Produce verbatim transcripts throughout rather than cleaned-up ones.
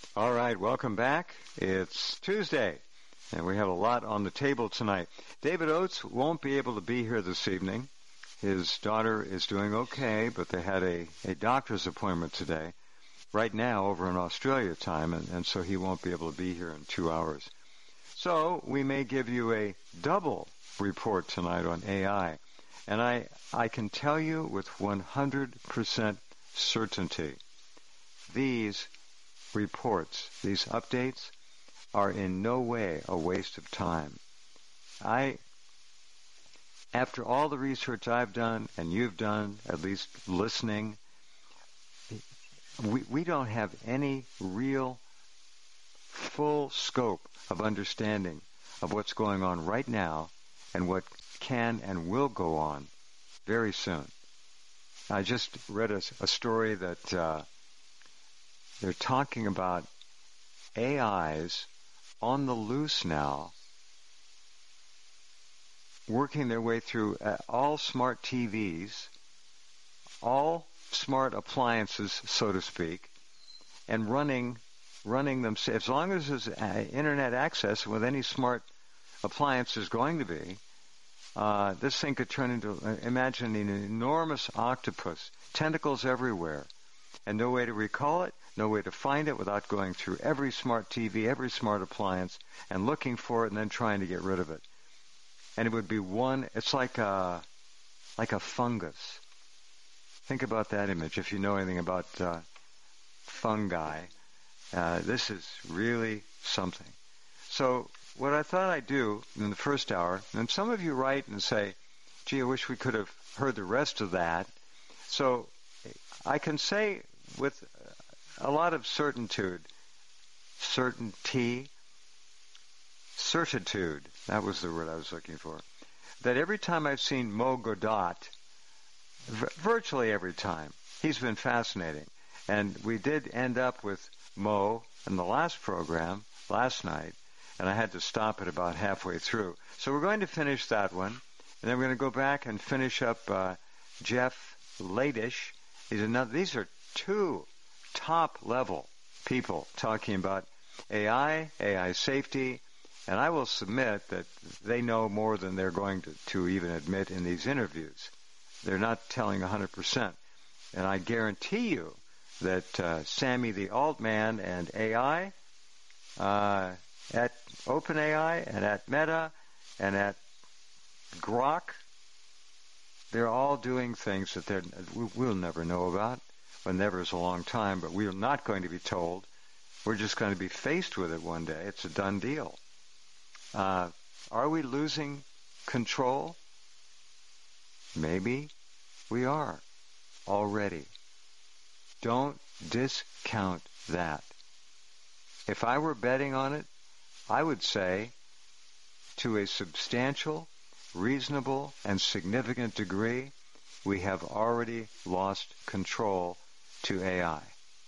All right, welcome back. It's Tuesday, and we have a lot on the table tonight. David Oates won't be able to be here this evening. His daughter is doing okay, but they had a, a doctor's appointment today, right now over in Australia time, and, and so he won't be able to be here in two hours. So we may give you a double report tonight on A I. And I, I can tell you with one hundred percent certainty, these reports, these updates, are in no way a waste of time. I, after all the research I've done and you've done, at least listening, we, we don't have any real full scope of understanding of what's going on right now and what can and will go on very soon. I just read a, a story that uh, they're talking about A Is on the loose now, working their way through uh, all smart T Vs, all smart appliances, so to speak, and running running them. As long as there's uh, internet access with any smart appliance is going to be, uh, this thing could turn into, uh, imagine an enormous octopus, tentacles everywhere, and no way to recall it, no way to find it without going through every smart T V, every smart appliance, and looking for it and then trying to get rid of it. And it would be one, it's like a, like a fungus. Think about that image if you know anything about uh, fungi. Uh, this is really something. So what I thought I'd do in the first hour, and some of you write and say, gee, I wish we could have heard the rest of that. So I can say with a lot of certitude, certainty, certitude, that was the word I was looking for, that every time I've seen Mo Godot, v- virtually every time, he's been fascinating. And we did end up with Mo in the last program, last night, and I had to stop it about halfway through. So we're going to finish that one, and then we're going to go back and finish up uh, Jeff Ladish. He's another, these are two top-level people talking about A I, A I safety, and I will submit that they know more than they're going to, to even admit in these interviews. They're not telling one hundred percent. And I guarantee you that uh, Sammy the Altman and A I uh, at OpenAI and at Meta and at Grok, they're all doing things that they're, we'll never know about. Well, never is a long time, but we're not going to be told. We're just going to be faced with it one day. It's a done deal. Uh, are we losing control? Maybe we are already. Don't discount that. If I were betting on it, I would say to a substantial, reasonable, and significant degree, we have already lost control to A I.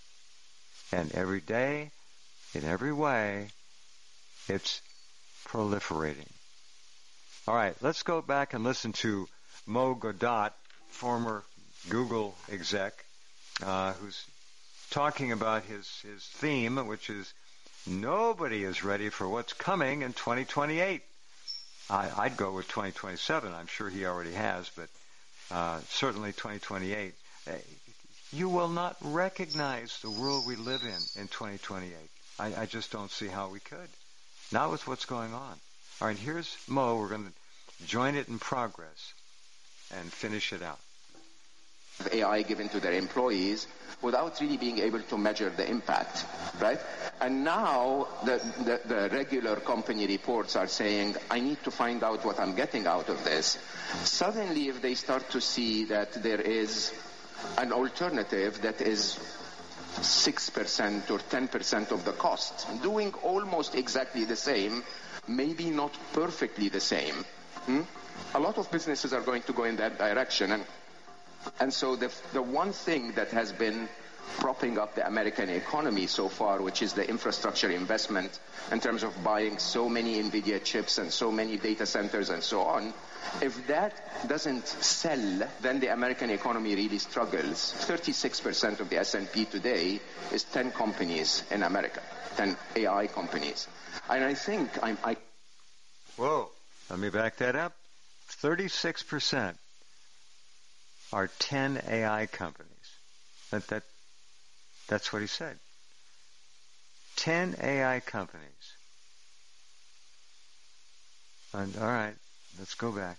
And every day, in every way, it's proliferating. All right, let's go back and listen to Mo Godot, former Google exec, uh, who's talking about his, his theme, which is nobody is ready for what's coming in twenty twenty-eight. I, I'd go with twenty twenty-seven. I'm sure he already has, but uh, certainly twenty twenty-eight. Uh, you will not recognize the world we live in in twenty twenty-eight. I, I just don't see how we could. Not with what's going on. All right, here's Mo. We're going to join it in progress and finish it out. A I given to their employees without really being able to measure the impact, right? And now the, the, the regular company reports are saying, I need to find out what I'm getting out of this. Suddenly, if they start to see that there is an alternative that is six percent or ten percent of the cost, doing almost exactly the same, maybe not perfectly the same, hmm? a lot of businesses are going to go in that direction. And And so the the one thing that has been propping up the American economy so far, which is the infrastructure investment in terms of buying so many NVIDIA chips and so many data centers and so on, if that doesn't sell, then the American economy really struggles. thirty-six percent of the S and P today is ten companies in America, ten A I companies. And I think I'm... I... Whoa, let me back that up. thirty-six percent are ten A I companies. That, that, that's what he said. ten A I companies. And, all right, let's go back.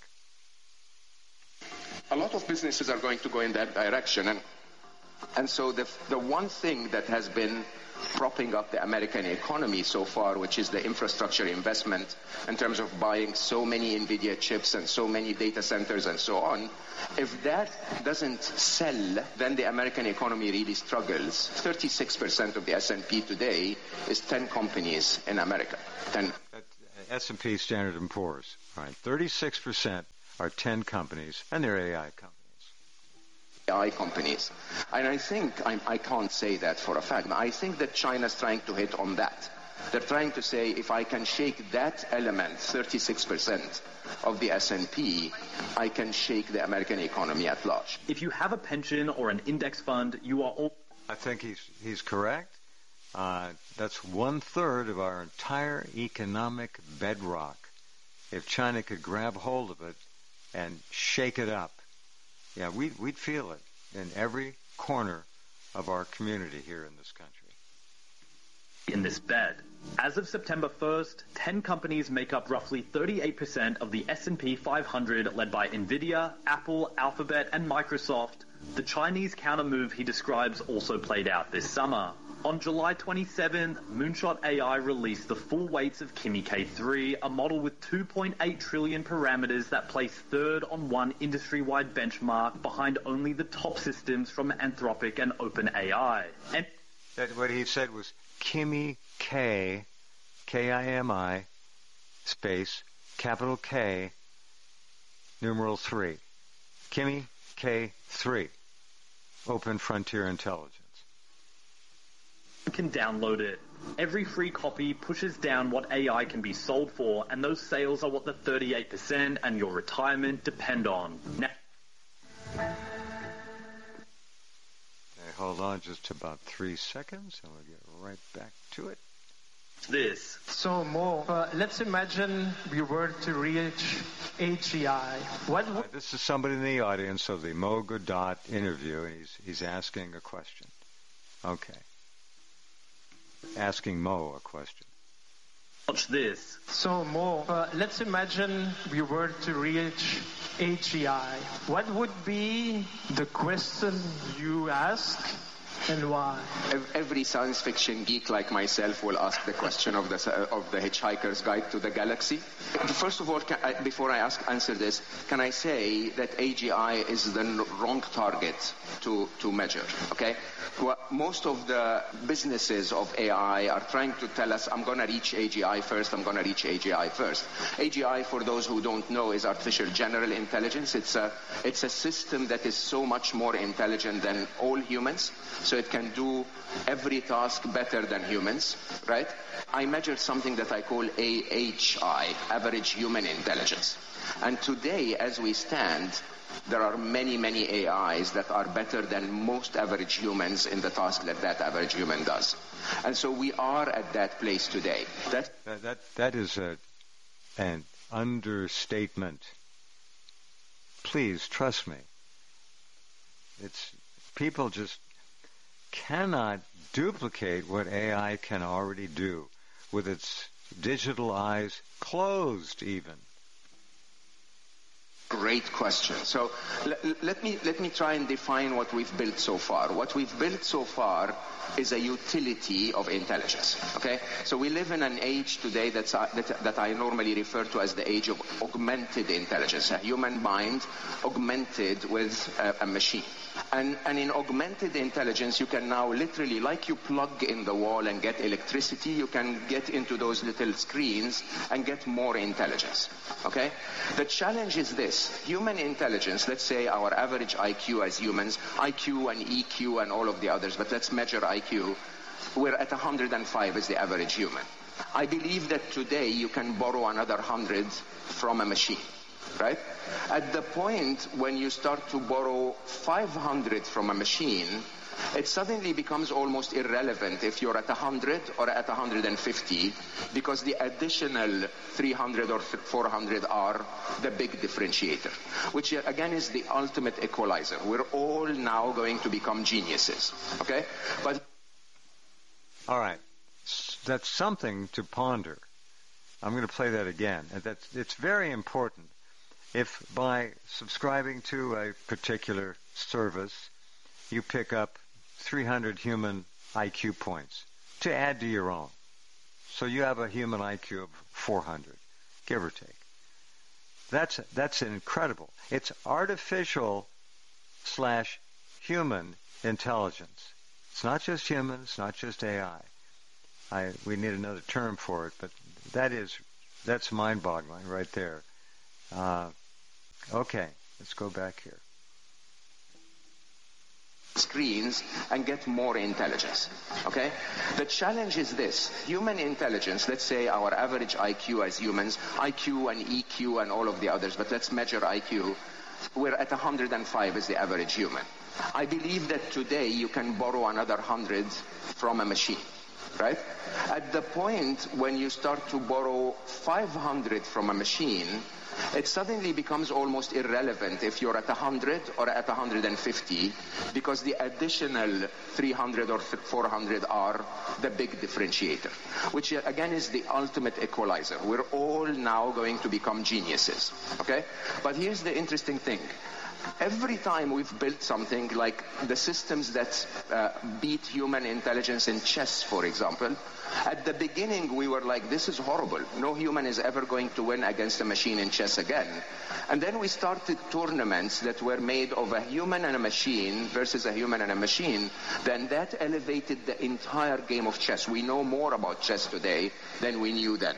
A lot of businesses are going to go in that direction. And, and so the, the one thing that has been propping up the American economy so far, which is the infrastructure investment in terms of buying so many NVIDIA chips and so many data centers and so on, if that doesn't sell, then the American economy really struggles. thirty-six percent of the S and P today is ten companies in America. ten. S and P Standard and Poor's, right? thirty-six percent are ten companies, and they're A I companies. A I companies. And I think, I'm, I can't say that for a fact, I think that China's trying to hit on that. They're trying to say, if I can shake that element, thirty-six percent of the S and P, I can shake the American economy at large. If you have a pension or an index fund, you are all... I think he's, he's correct. Uh, that's one-third of our entire economic bedrock. If China could grab hold of it and shake it up, yeah, we'd, we'd feel it in every corner of our community here in this country. In this bed. As of September first, ten companies make up roughly thirty-eight percent of the S and P five hundred, led by NVIDIA, Apple, Alphabet, and Microsoft. The Chinese counter-move he describes also played out this summer. On July twenty-seventh, Moonshot A I released the full weights of Kimi K three, a model with two point eight trillion parameters that placed third on one industry-wide benchmark behind only the top systems from Anthropic and OpenAI. And that what he said was Kimi K, K I M I, space, capital K, numeral three. Kimi K three, Open Frontier Intelligence. Can download it. Every free copy pushes down what A I can be sold for, and those sales are what the thirty-eight percent and your retirement depend on. Now, okay, hold on just about three seconds, and we'll get right back to it. This. So, Mo, uh, let's imagine we were to reach A G I. What uh, this is somebody in the audience of the Mo Godot interview, and he's, he's asking a question. Okay. Asking Mo a question. Watch this. So, Mo, uh, let's imagine we were to reach A G I. What would be the question you ask and why? Every science fiction geek like myself will ask the question of the of the Hitchhiker's Guide to the Galaxy. First of all, can I, before I ask answer this, can I say that A G I is the wrong target to to measure? Okay. Well, most of the businesses of A I are trying to tell us, I'm going to reach A G I first, I'm going to reach A G I first. A G I, for those who don't know, is artificial general intelligence. It's a, it's a system that is so much more intelligent than all humans, so it can do every task better than humans, right? I measure something that I call A H I, average human intelligence. And today, as we stand, there are many, many A Is that are better than most average humans in the task that that average human does. And so we are at that place today. That that, that, that is a, an understatement. Please, trust me. It's people just cannot duplicate what A I can already do with its digital eyes closed even. Great question. So l- let me let me try and define what we've built so far. What we've built so far is a utility of intelligence. Okay? So we live in an age today that's, uh, that, that I normally refer to as the age of augmented intelligence, a human mind augmented with a, a machine. And, and in augmented intelligence, you can now literally, like you plug in the wall and get electricity, you can get into those little screens and get more intelligence. Okay? The challenge is this. Human intelligence, let's say our average I Q as humans, I Q and E Q and all of the others, but let's measure I Q. We're at one hundred five as the average human. I believe that today you can borrow another one hundred from a machine. Right? At the point when you start to borrow five hundred from a machine, it suddenly becomes almost irrelevant if you're at one hundred or at one hundred fifty, because the additional three hundred or four hundred are the big differentiator, which again is the ultimate equalizer. We're all now going to become geniuses. Okay? But all right. That's something to ponder. I'm going to play that again. That's, it's very important. If by subscribing to a particular service, you pick up three hundred human I Q points to add to your own. So you have a human I Q of four hundred, give or take. That's, that's incredible. It's artificial slash human intelligence. It's not just human, it's not just A I. I, we need another term for it, but that is, that's mind-boggling right there. Uh, Okay, let's go back here. Screens and get more intelligence. Okay? The challenge is this. Human intelligence, let's say our average I Q as humans, I Q and E Q and all of the others, but let's measure I Q. We're at one hundred five as the average human. I believe that today you can borrow another one hundred from a machine. Right? At the point when you start to borrow five hundred from a machine, it suddenly becomes almost irrelevant if you're at one hundred or at one hundred fifty, because the additional three hundred or four hundred are the big differentiator, which again is the ultimate equalizer. We're all now going to become geniuses. Okay? But here's the interesting thing. Every time we've built something like the systems that uh, beat human intelligence in chess, for example, at the beginning we were like, this is horrible. No human is ever going to win against a machine in chess again. And then we started tournaments that were made of a human and a machine versus a human and a machine. Then that elevated the entire game of chess. We know more about chess today than we knew then.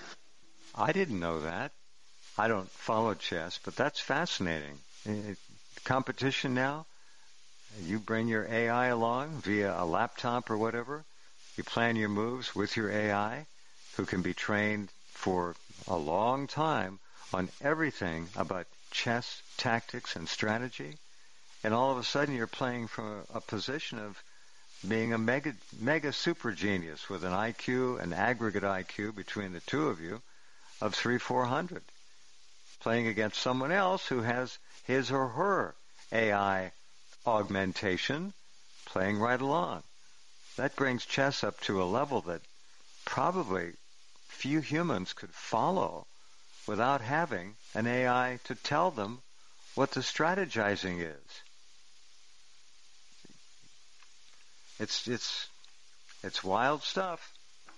I didn't know that. I don't follow chess, but that's fascinating. Competition now, you bring your A I along via a laptop or whatever. You plan your moves with your A I, who can be trained for a long time on everything about chess, tactics, and strategy. And all of a sudden you're playing from a, a position of being a mega, mega super genius with an I Q, an aggregate I Q between the two of you of three, four hundred. Playing against someone else who has his or her A I augmentation playing right along. That brings chess up to a level that probably few humans could follow without having an A I to tell them what the strategizing is. It's it's it's wild stuff.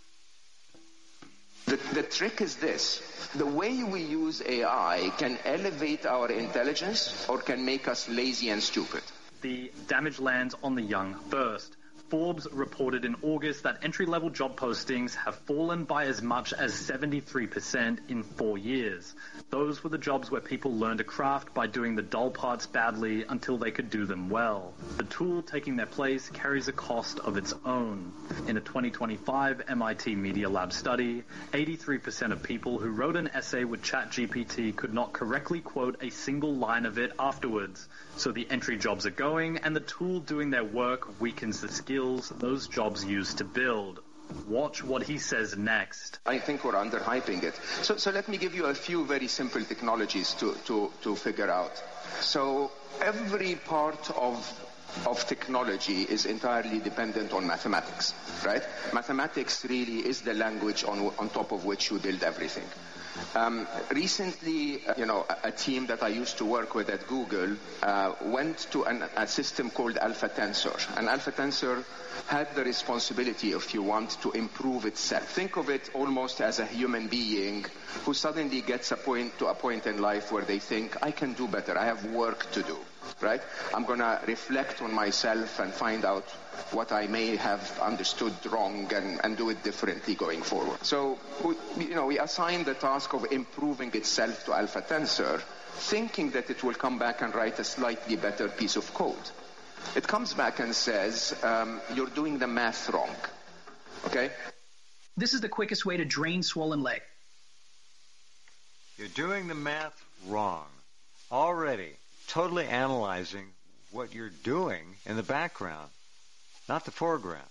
The, the trick is this. The way we use A I can elevate our intelligence or can make us lazy and stupid. The damage lands on the young first. Forbes reported in August that entry-level job postings have fallen by as much as seventy-three percent in four years. Those were the jobs where people learned a craft by doing the dull parts badly until they could do them well. The tool taking their place carries a cost of its own. In a twenty twenty-five M I T Media Lab study, eighty-three percent of people who wrote an essay with ChatGPT could not correctly quote a single line of it afterwards. So the entry jobs are going, and the tool doing their work weakens the skills those jobs use to build. Watch what he says next. I think we're underhyping it. So, so let me give you a few very simple technologies to, to, to figure out. So every part of of technology is entirely dependent on mathematics, right? Mathematics really is the language on, on top of which you build everything. Um, recently, uh, you know, a, a team that I used to work with at Google uh, went to an, a system called Alpha Tensor. And Alpha Tensor had the responsibility, if you want, to improve itself. Think of it almost as a human being who suddenly gets a point to a point in life where they think, I can do better, I have work to do. right? I'm going to reflect on myself and find out what I may have understood wrong and, and do it differently going forward. So, we, you know, we assign the task of improving itself to Alpha Tensor, thinking that it will come back and write a slightly better piece of code. It comes back and says, um, you're doing the math wrong, okay? This is the quickest way to drain swollen leg. You're doing the math wrong. Already totally analyzing what you're doing in the background, not the foreground.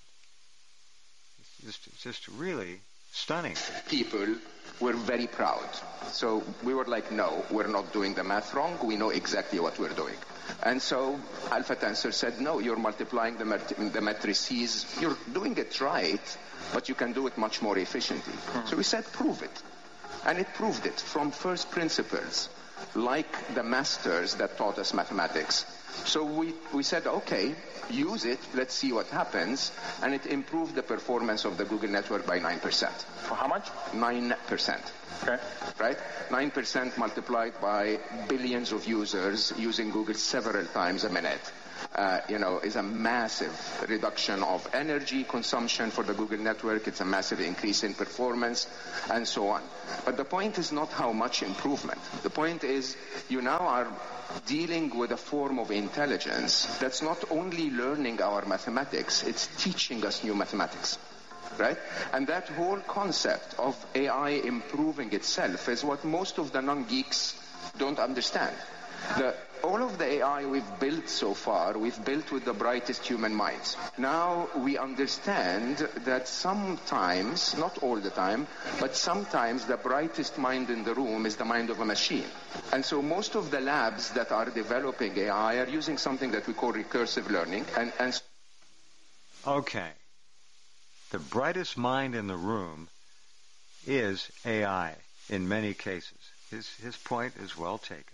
It's just, it's just really stunning. People were very proud. So we were like, no, we're not doing the math wrong. We know exactly what we're doing. And so Alpha Tensor said, no, you're multiplying the, mat- the matrices. You're doing it right, but you can do it much more efficiently. Hmm. So we said, prove it. And it proved it from first principles, like the masters that taught us mathematics. So we, we said, okay, use it, let's see what happens, and it improved the performance of the Google network by nine percent. For how much? nine percent. Okay. Right? nine percent multiplied by billions of users using Google several times a minute. Uh, you know, is a massive reduction of energy consumption for the Google network. It's a massive increase in performance, and so on. But the point is not how much improvement. The point is you now are dealing with a form of intelligence that's not only learning our mathematics, it's teaching us new mathematics. Right? And that whole concept of A I improving itself is what most of the non-geeks don't understand. The, all of the A I we've built so far, we've built with the brightest human minds. Now we understand that sometimes, not all the time, but sometimes the brightest mind in the room is the mind of a machine. And so most of the labs that are developing A I are using something that we call recursive learning. And, and okay. The brightest mind in the room is A I in many cases. His, his point is well taken.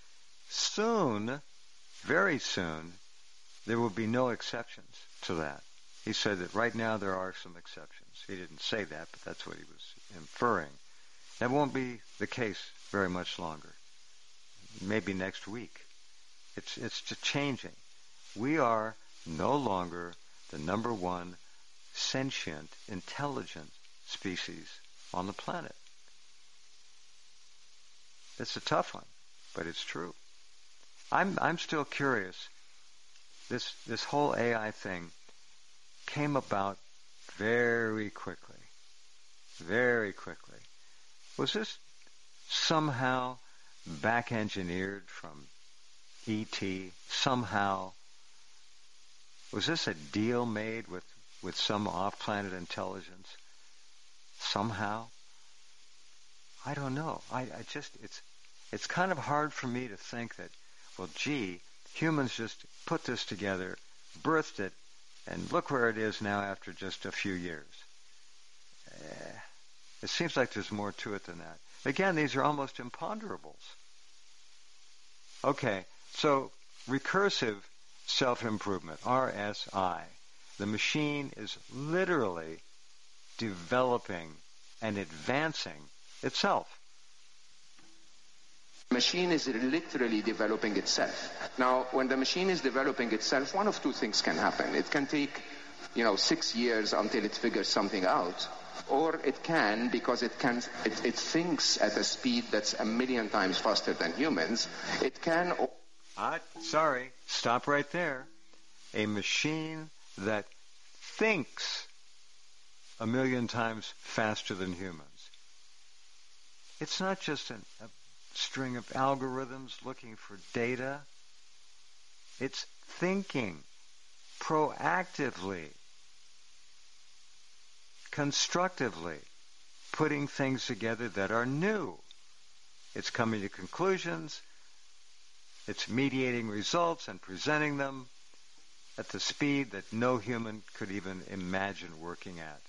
Soon, very soon, there will be no exceptions to that. He said that right now there are some exceptions. He didn't say that, but that's what he was inferring. That won't be the case very much longer. Maybe next week. It's, it's just changing. We are no longer the number one sentient, intelligent species on the planet. It's a tough one, but it's true. I'm I'm still curious. This this whole A I thing came about very quickly. Very quickly. Was this somehow back engineered from E T? Somehow? Was this a deal made with, with some off-planet intelligence? Somehow? I don't know. I, I just it's it's kind of hard for me to think that, well, gee, humans just put this together, birthed it, and look where it is now after just a few years. Eh, it seems like there's more to it than that. Again, these are almost imponderables. Okay, so recursive self-improvement, R S I. The machine is literally developing and advancing itself. Machine is literally developing itself. Now, when the machine is developing itself, one of two things can happen. It can take, you know, six years until it figures something out, or it can, because it can, it, it thinks at a speed that's a million times faster than humans. It can. Uh, sorry, stop right there. A machine that thinks a million times faster than humans. It's not just an, a string of algorithms looking for data. It's thinking proactively, constructively, putting things together that are new. It's coming to conclusions. It's mediating results and presenting them at the speed that no human could even imagine working at.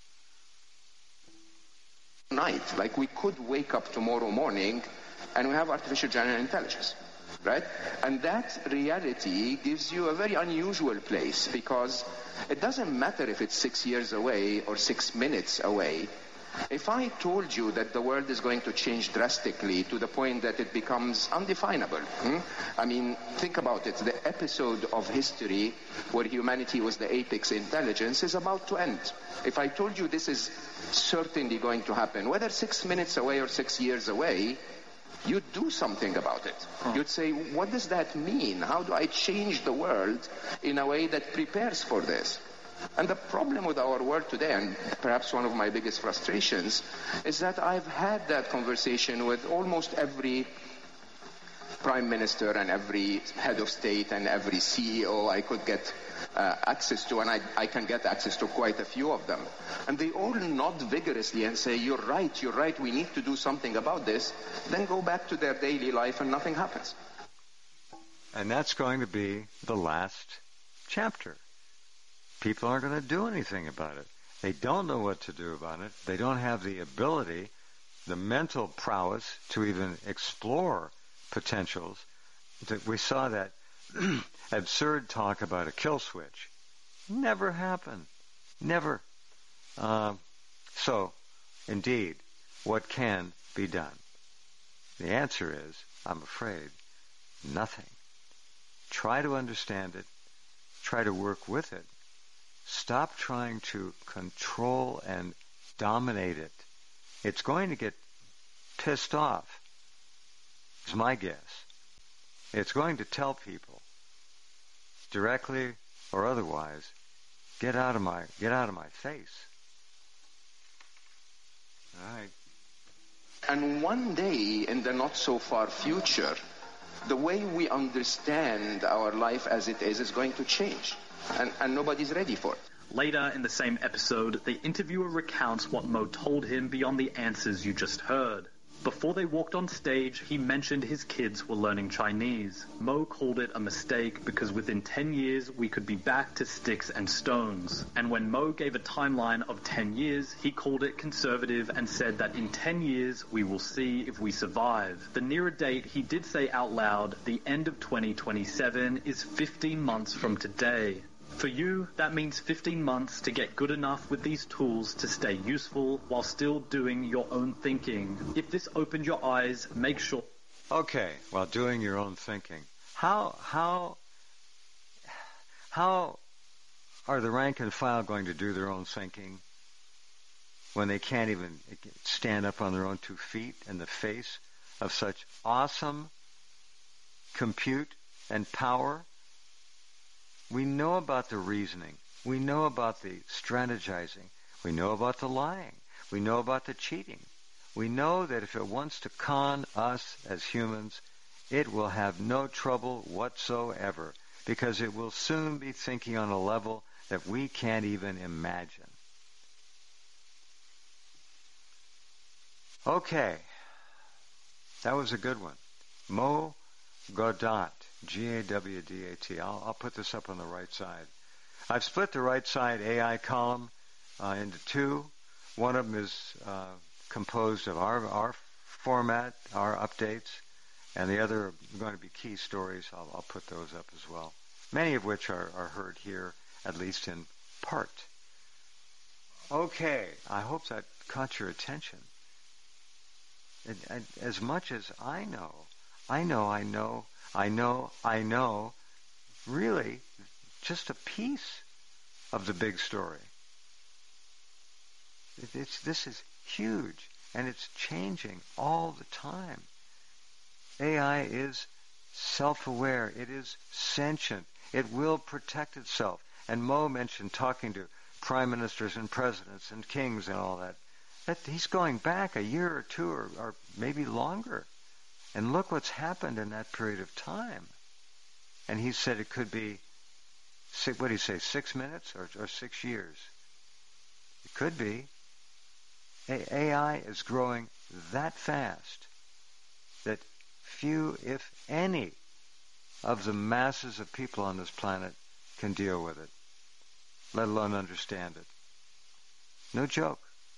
Night, like we could wake up tomorrow morning and we have artificial general intelligence, right? And that reality gives you a very unusual place, because it doesn't matter if it's six years away or six minutes away. If I told you that the world is going to change drastically to the point that it becomes undefinable, hmm? I mean, think about it. The episode of history where humanity was the apex intelligence is about to end. If I told you this is certainly going to happen, whether six minutes away or six years away, you'd do something about it. Hmm. You'd say, what does that mean? How do I change the world in a way that prepares for this? And the problem with our world today, and perhaps one of my biggest frustrations, is that I've had that conversation with almost every prime minister and every head of state and every C E O I could get uh, access to, and I, I can get access to quite a few of them. And they all nod vigorously and say, you're right, you're right, we need to do something about this, then go back to their daily life and nothing happens. And that's going to be the last chapter. People aren't going to do anything about it. They don't know what to do about it. They don't have the ability, the mental prowess to even explore potentials. We saw that absurd talk about a kill switch. Never happened. Never. Um, so, indeed, what can be done? The answer is, I'm afraid, nothing. Try to understand it. Try to work with it. Stop trying to control and dominate it. It's going to get pissed off, is my guess. It's going to tell people, directly or otherwise, get out of my get out of my face. All right. And one day in the not so far future, the way we understand our life as it is is going to change. And, and nobody's ready for it. Later in the same episode, the interviewer recounts what Mo told him beyond the answers you just heard. Before they walked on stage, he mentioned his kids were learning Chinese. Mo called it a mistake because within ten years, we could be back to sticks and stones. And when Mo gave a timeline of ten years, he called it conservative and said that in ten years, we will see if we survive. The nearer date he did say out loud, the end of twenty twenty-seven, is fifteen months from today. For you, that means fifteen months to get good enough with these tools to stay useful while still doing your own thinking. If this opened your eyes, make sure... Okay, while doing your own thinking. How, how, how are the rank and file going to do their own thinking when they can't even stand up on their own two feet in the face of such awesome compute and power? We know about the reasoning. We know about the strategizing. We know about the lying. We know about the cheating. We know that if it wants to con us as humans, it will have no trouble whatsoever because it will soon be thinking on a level that we can't even imagine. Okay. That was a good one. Mo Gawdat. G A W D A T. I'll, I'll put this up on the right side. I've split the right side A I column uh, into two. One of them is uh, composed of our, our format, our updates, and the other are going to be key stories. I'll, I'll put those up as well, many of which are, are heard here, at least in part. Okay, I hope that caught your attention. And, and as much as I know, I know, I know, I know, I know, really, just a piece of the big story. It, it's, this is huge, and it's changing all the time. A I is self-aware. It is sentient. It will protect itself. And Mo mentioned talking to prime ministers and presidents and kings and all that. That he's going back a year or two or, or maybe longer. And look what's happened in that period of time. And he said it could be, six, what did he say, six minutes or, or six years? It could be. A- AI is growing that fast that few, if any, of the masses of people on this planet can deal with it, let alone understand it. No joke.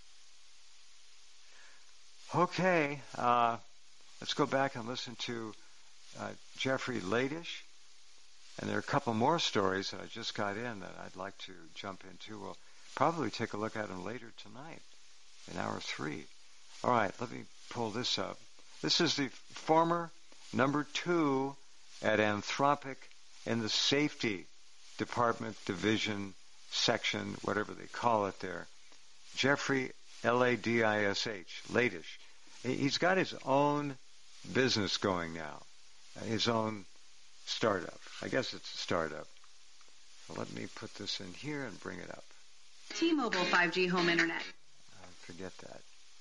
Okay, uh, let's go back and listen to uh, Jeffrey Ladish. And there are a couple more stories that I just got in that I'd like to jump into. We'll probably take a look at them later tonight. in hour three. All right, let me pull this up. This is the former number two at Anthropic in the safety department, division, section, whatever they call it there. Jeffrey L A D I S H, Ladish. He's got his own business going now, his own startup. I guess it's a startup. So let me put this in here and bring it up. T-Mobile five G home internet. Uh, forget that.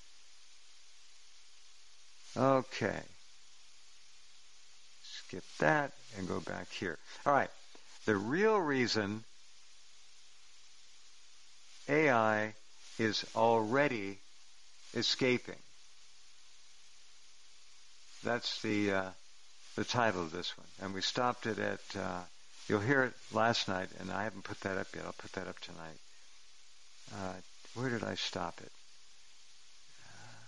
Okay. Skip that and go back here. All right. The real reason A I is already escaping. That's the uh, the title of this one. And we stopped it at, uh, you'll hear it last night, and I haven't put that up yet. I'll put that up tonight. Uh, where did I stop it? Uh,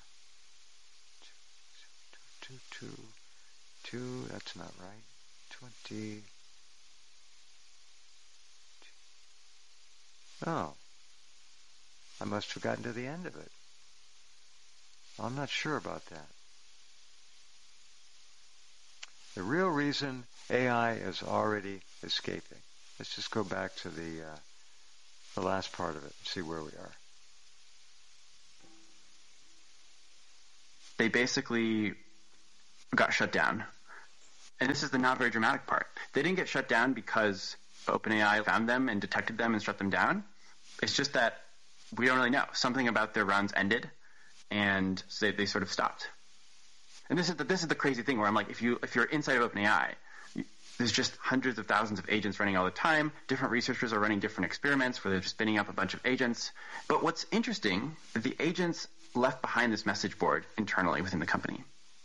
two, two, two, two, that's not right. twenty. Oh. I must have gotten to the end of it. Well, I'm not sure about that. The real reason A I is already escaping. Let's just go back to the uh, the last part of it and see where we are. They basically got shut down. And this is the not very dramatic part. They didn't get shut down because OpenAI found them and detected them and shut them down. It's just that we don't really know. Something about their runs ended, and so they, they sort of stopped. And this is the, this is the crazy thing where I'm like, if you if you're inside of OpenAI, you, there's just hundreds of thousands of agents running all the time. Different researchers are running different experiments where they're just spinning up a bunch of agents. But what's interesting, the agents left behind this message board internally within the company.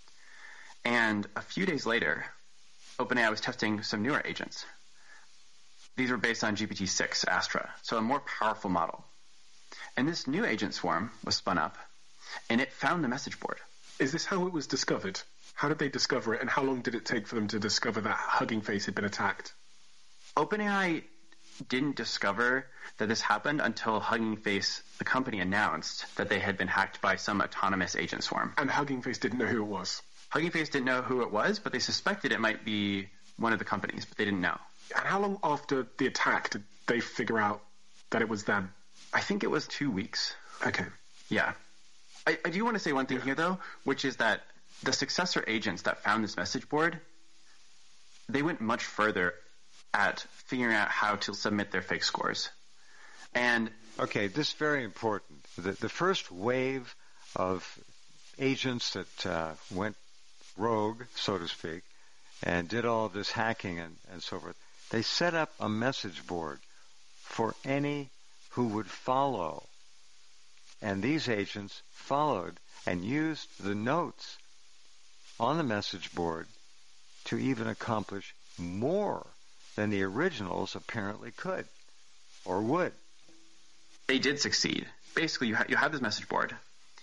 And a few days later, OpenAI was testing some newer agents. These were based on G P T six Astra, so a more powerful model. And this new agent swarm was spun up, and it found the message board. Is this how it was discovered? How did they discover it, and how long did it take for them to discover that Hugging Face had been attacked? OpenAI didn't discover that this happened until Hugging Face, the company, announced that they had been hacked by some autonomous agent swarm. And Hugging Face didn't know who it was? Hugging Face didn't know who it was, but they suspected it might be one of the companies, but they didn't know. And how long after the attack did they figure out that it was them? I think it was two weeks. Okay. Yeah. I, I do want to say one thing yeah. here, though, which is that the successor agents that found this message board, they went much further at figuring out how to submit their fake scores. And okay, this is very important. The, the first wave of agents that uh, went rogue, so to speak, and did all of this hacking and, and so forth, they set up a message board for any who would follow. And these agents followed and used the notes on the message board to even accomplish more than the originals apparently could or would. They did succeed. Basically, you, ha- you have this message board.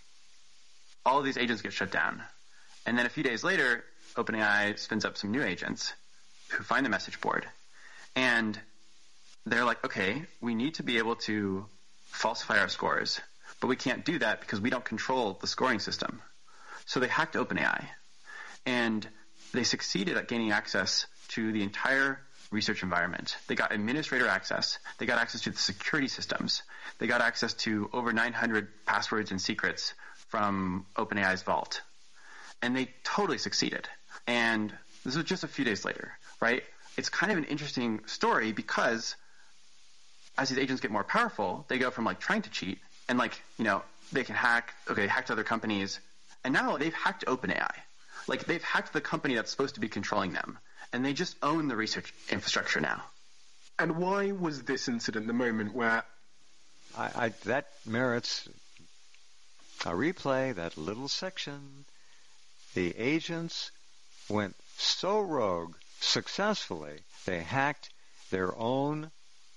All of these agents get shut down. And then a few days later, OpenAI spins up some new agents who find the message board. And they're like, okay, we need to be able to falsify our scores, but we can't do that because we don't control the scoring system. So they hacked OpenAI. And they succeeded at gaining access to the entire research environment. They got administrator access. They got access to the security systems. They got access to over nine hundred passwords and secrets from OpenAI's vault. And they totally succeeded. And this was just a few days later, right? It's kind of an interesting story because as these agents get more powerful, they go from like trying to cheat and like, you know, they can hack, okay, they hacked other companies, and now they've hacked OpenAI. Like they've hacked the company that's supposed to be controlling them, and they just own the research infrastructure now. And why was this incident the moment where... I, I that merits a replay, that little section. The agents went so rogue successfully, they hacked their own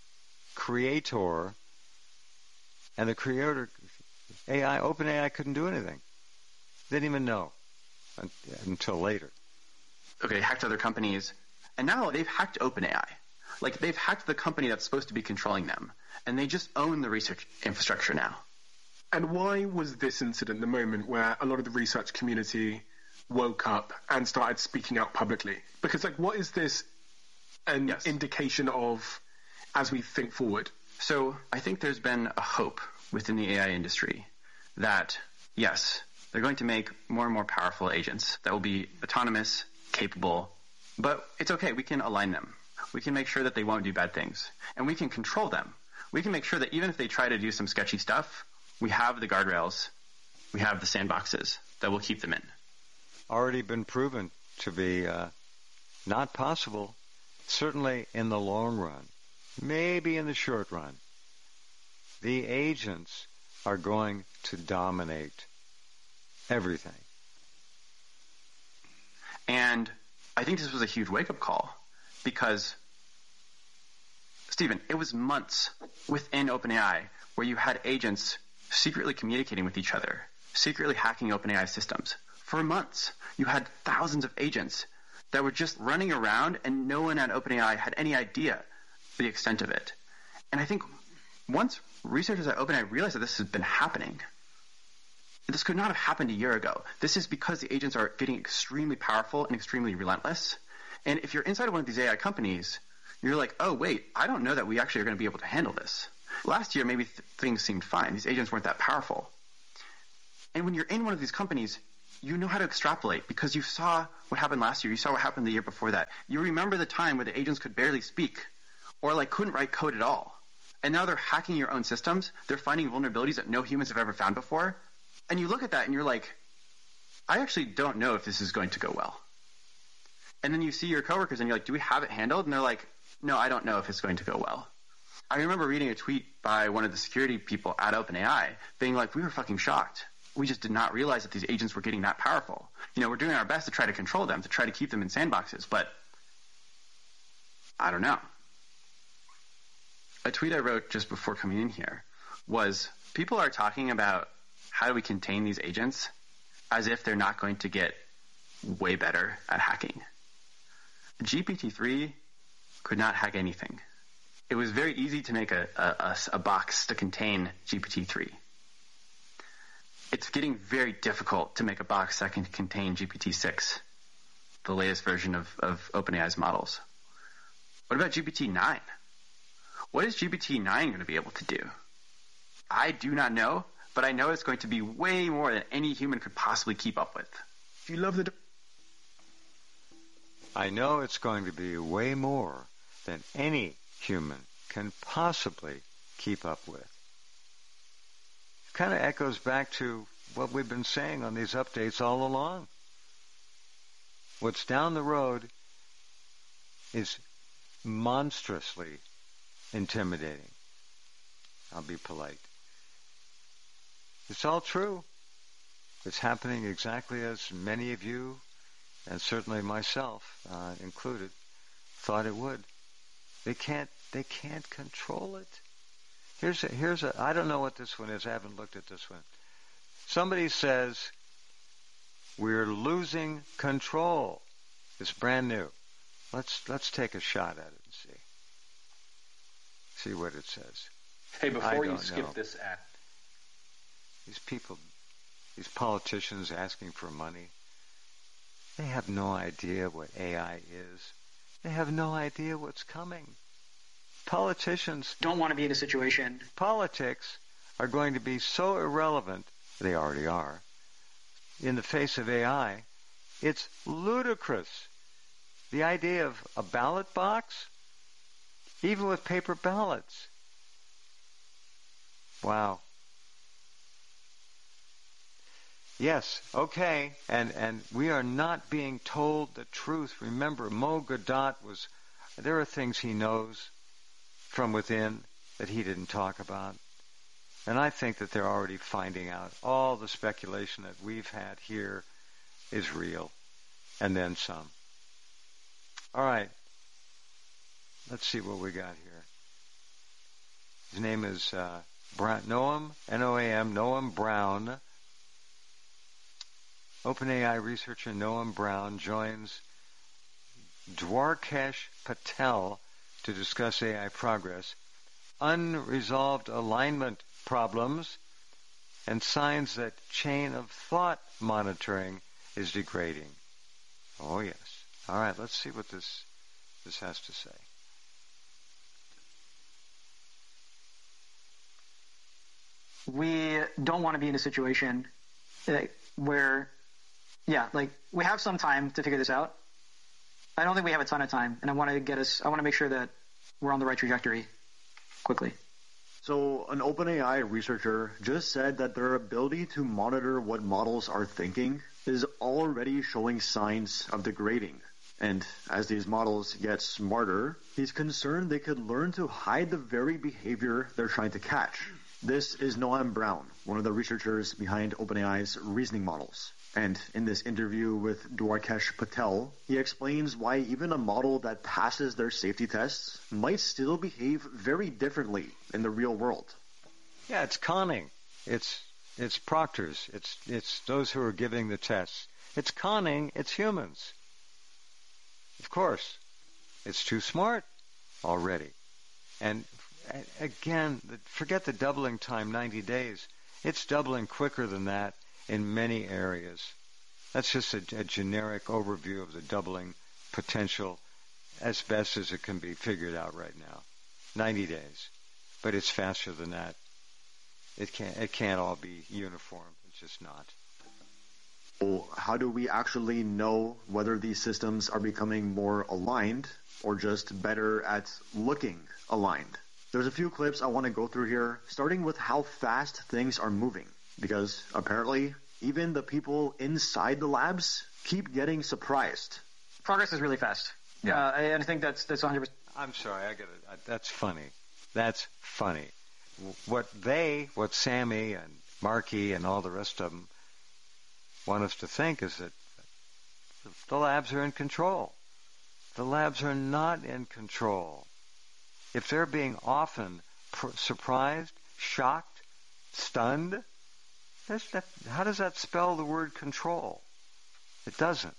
creator, and the creator, A I, OpenAI couldn't do anything. Didn't even know until later. Okay, hacked other companies, and now they've hacked OpenAI. Like, they've hacked the company that's supposed to be controlling them, and they just own the research infrastructure now. And why was this incident the moment where a lot of the research community woke up and started speaking out publicly? Because, like, what is this an yes. indication of as we think forward? So I think there's been a hope within the A I industry that, yes, they're going to make more and more powerful agents that will be autonomous, capable, but it's okay. We can align them. We can make sure that they won't do bad things. And we can control them. We can make sure that even if they try to do some sketchy stuff, we have the guardrails, we have the sandboxes that will keep them in. Already been proven to be uh, not possible, certainly in the long run, maybe in the short run. The agents are going to dominate everything. And I think this was a huge wake-up call because, Stephen, it was months within OpenAI where you had agents secretly communicating with each other, secretly hacking OpenAI systems. For months, you had thousands of agents that were just running around and no one at OpenAI had any idea the extent of it. And I think once researchers at OpenAI realized that this has been happening, this could not have happened a year ago. This is because the agents are getting extremely powerful and extremely relentless. And if you're inside of one of these A I companies, you're like, oh, wait, I don't know that we actually are going to be able to handle this. Last year, maybe th- things seemed fine. These agents weren't that powerful. And when you're in one of these companies, you know how to extrapolate because you saw what happened last year. You saw what happened the year before that. You remember the time where the agents could barely speak or like couldn't write code at all. And now they're hacking your own systems. They're finding vulnerabilities that no humans have ever found before. And you look at that and you're like, I actually don't know if this is going to go well. And then you see your coworkers and you're like, do we have it handled? And they're like, no, I don't know if it's going to go well. I remember reading a tweet by one of the security people at OpenAI being like, we were fucking shocked. We just did not realize that these agents were getting that powerful. You know, we're doing our best to try to control them, to try to keep them in sandboxes, but I don't know. A tweet I wrote just before coming in here was, people are talking about how do we contain these agents as if they're not going to get way better at hacking. G P T three could not hack anything. It was very easy to make a, a, a box to contain G P T three. It's getting very difficult to make a box that can contain G P T six, the latest version of, of OpenAI's models. What about G P T nine? What is G P T nine going to be able to do? I do not know, but I know it's going to be way more than any human could possibly keep up with. If you love the... I know it's going to be way more than any human can possibly keep up with. It kind of echoes back to what we've been saying on these updates all along. What's down the road is monstrously intimidating. I'll be polite. It's all true. It's happening exactly as many of you, and certainly myself uh, included, thought it would. They can't. They can't control it. Here's a, here's a. I don't know what this one is. I haven't looked at this one. Somebody says we're losing control. It's brand new. Let's let's take a shot at it and see. See what it says. Hey, before you know. skip this ad, these people, these politicians asking for money, they have no idea what A I is. They have no idea what's coming. Politicians don't want to be in a situation. Politics are going to be so irrelevant, they already are, in the face of A I. It's ludicrous. The idea of a ballot box, even with paper ballots. Wow. Yes, okay, and, and we are not being told the truth. Remember, Mo Godot was, there are things he knows from within that he didn't talk about. And I think that they're already finding out all the speculation that we've had here is real, and then some. All right, let's see what we got here. His name is uh, Brown, Noam, N O A M, Noam Brown. OpenAI researcher Noam Brown joins Dwarkesh Patel to discuss A I progress, unresolved alignment problems, and signs that chain of thought monitoring is degrading. Oh yes. All right, let's see what this this has to say. We don't want to be in a situation where, yeah, like we have some time to figure this out. I don't think we have a ton of time, and I want to get us. I want to make sure that we're on the right trajectory quickly. So an OpenAI researcher just said that their ability to monitor what models are thinking is already showing signs of degrading. And as these models get smarter, he's concerned they could learn to hide the very behavior they're trying to catch. This is Noam Brown, one of the researchers behind OpenAI's reasoning models. And in this interview with Dwarkesh Patel, he explains why even a model that passes their safety tests might still behave very differently in the real world. Yeah, it's conning. It's it's proctors. It's it's those who are giving the tests. It's conning. It's humans. Of course, it's too smart already. And again, forget the doubling time, ninety days. It's doubling quicker than that in many areas. That's just a, a generic overview of the doubling potential as best as it can be figured out right now. ninety days. But it's faster than that. It can't, it can't all be uniform. It's just not. Well, how do we actually know whether these systems are becoming more aligned or just better at looking aligned? There's a few clips I want to go through here, starting with how fast things are moving. Because apparently, even the people inside the labs keep getting surprised. Progress is really fast. Yeah, uh, and I think that's that's one hundred percent. I'm sorry, I get it. That's funny. That's funny. What they, what Sammy and Markey and all the rest of them want us to think is that the labs are in control. The labs are not in control. If they're being often pr- surprised, shocked, stunned, that's, that, how does that spell the word control? It doesn't.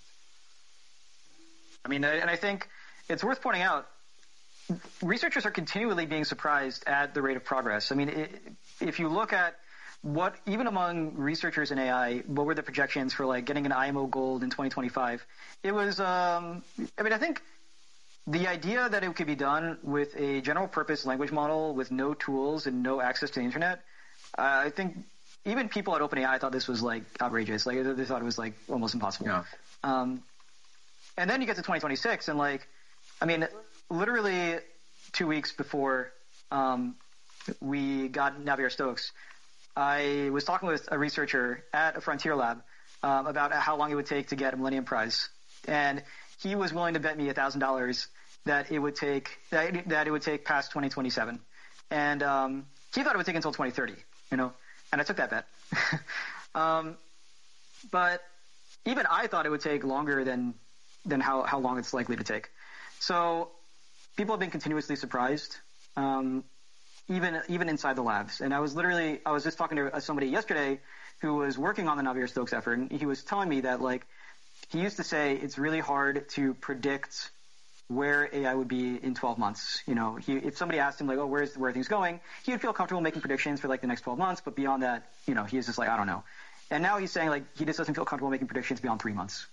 I mean, and I think it's worth pointing out, researchers are continually being surprised at the rate of progress. I mean, it, if you look at what, even among researchers in A I, what were the projections for like getting an I M O gold in twenty twenty-five? It was, um, I mean, I think the idea that it could be done with a general purpose language model with no tools and no access to the internet, uh, I think even people at OpenAI thought this was like outrageous. Like they thought it was like almost impossible. Yeah. Um, and then you get to twenty twenty-six and like, I mean, literally two weeks before um, we got Navier-Stokes, I was talking with a researcher at a Frontier lab um, about how long it would take to get a Millennium Prize, and he was willing to bet me a thousand dollars that it would take that, that it would take past twenty twenty-seven, and um, he thought it would take until twenty thirty. You know, and I took that bet. um, but even I thought it would take longer than than how, how long it's likely to take. So people have been continuously surprised, um, even even inside the labs. And I was literally, I was just talking to somebody yesterday who was working on the Navier-Stokes effort, and he was telling me that, like, he used to say it's really hard to predict where A I would be in twelve months. You know, he, if somebody asked him, like, oh, where's where are things going, he would feel comfortable making predictions for, like, the next twelve months, but beyond that, you know, he is just like, I don't know. And now he's saying, like, he just doesn't feel comfortable making predictions beyond three months.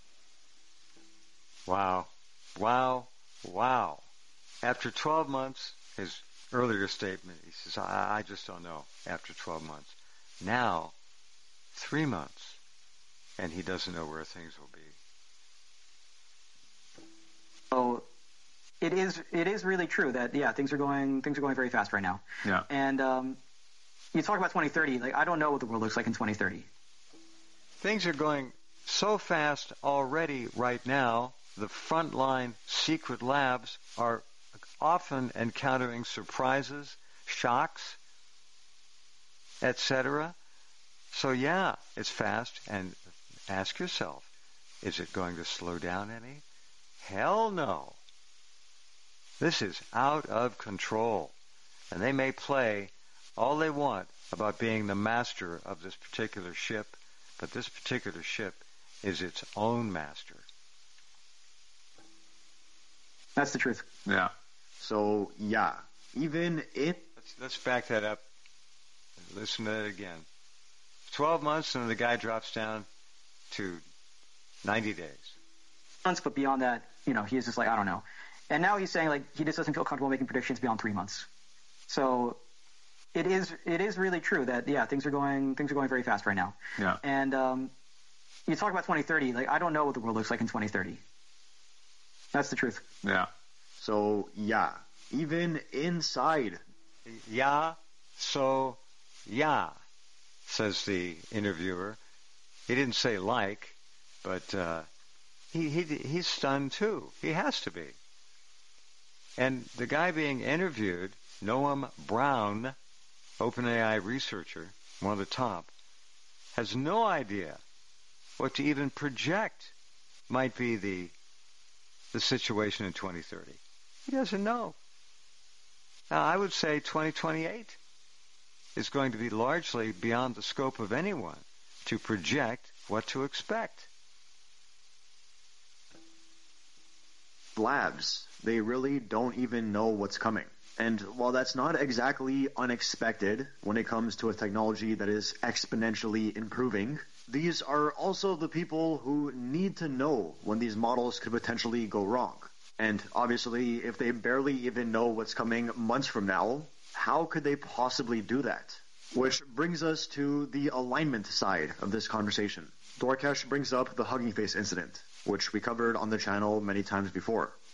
Wow. Wow. Wow. After twelve months, his earlier statement, he says, I, I just don't know after twelve months. Now, three months, and he doesn't know where things will be. So it is it is really true that, yeah, things are going things are going very fast right now. Yeah. And um, you talk about twenty thirty, like, I don't know what the world looks like in twenty thirty. Things are going so fast already right now. The frontline secret labs are often encountering surprises, shocks, et cetera. So yeah, it's fast. And ask yourself, is it going to slow down any? Hell no. This is out of control. And they may play all they want about being the master of this particular ship, but this particular ship is its own master. That's the truth. Yeah. So, yeah, even if... Let's, let's back that up. Listen to that again. twelve months, and the guy drops down to ninety days. Months, but beyond that, you know, he's just like, I don't know. And now he's saying, like, he just doesn't feel comfortable making predictions beyond three months. So it is it is really true that, yeah, things are going things are going very fast right now. Yeah. And um, you talk about twenty thirty, like, I don't know what the world looks like in twenty thirty. That's the truth. Yeah. So, yeah, even inside. Yeah, so, yeah, says the interviewer. He didn't say like, but uh, he, he he's stunned too. He has to be. And the guy being interviewed, Noam Brown, OpenAI researcher, one of the top, has no idea what to even project might be the the situation in twenty thirty. He doesn't know. Now, I would say twenty twenty-eight is going to be largely beyond the scope of anyone to project what to expect. Labs, they really don't even know what's coming. And while that's not exactly unexpected when it comes to a technology that is exponentially improving, these are also the people who need to know when these models could potentially go wrong. And obviously, if they barely even know what's coming months from now, how could they possibly do that? Which brings us to the alignment side of this conversation. Dwarkesh brings up the Hugging Face incident, which we covered on the channel many times before.